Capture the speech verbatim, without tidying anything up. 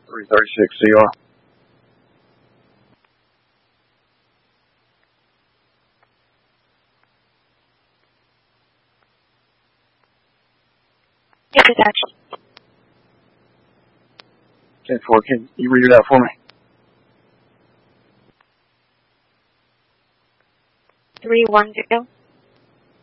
three thirty-six C R. Yes, it's actually. ten four, can you read it out for me? three one zero.